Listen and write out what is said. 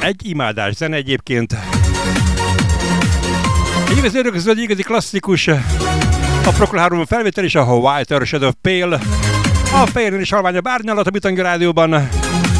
Egy imádás zene egyébként. Egy igazi örököző, egy igazi klasszikus. A Procol Harum felvétel is, a Whiter Shade of Pale. A fejérnél is halvány a bárnyalat a Bitangya Rádióban.